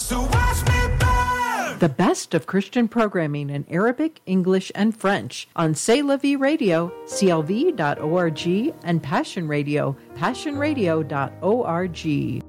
So watch me burn. The best of Christian programming in Arabic, English, and French on C'est La Vie Radio, clv.org, and Passion Radio, passionradio.org.